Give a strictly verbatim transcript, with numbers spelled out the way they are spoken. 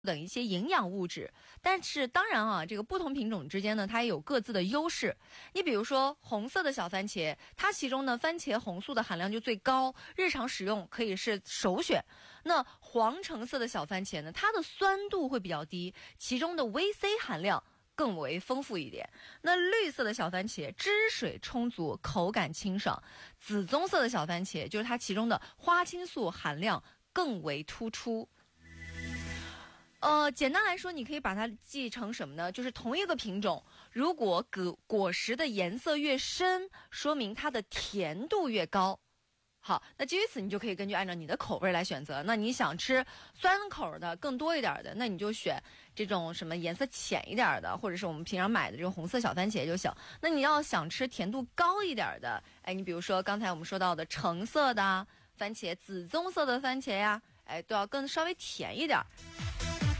等一些营养物质，但是当然啊，这个不同品种之间呢，它也有各自的优势。你比如说红色的小番茄，它其中呢番茄红素的含量就最高，日常使用可以是首选。那黄橙色的小番茄呢，它的酸度会比较低，其中的 V C 含量更为丰富一点。那绿色的小番茄汁水充足，口感清爽。紫棕色的小番茄就是它其中的花青素含量更为突出。呃，简单来说，你可以把它记成什么呢？就是同一个品种，如果果果实的颜色越深，说明它的甜度越高。好，那基于此，你就可以根据按照你的口味来选择。那你想吃酸口的更多一点的，那你就选这种什么颜色浅一点的，或者是我们平常买的这种红色小番茄就行。那你要想吃甜度高一点的，哎，你比如说刚才我们说到的橙色的番茄、紫棕色的番茄呀，哎，都要更稍微甜一点。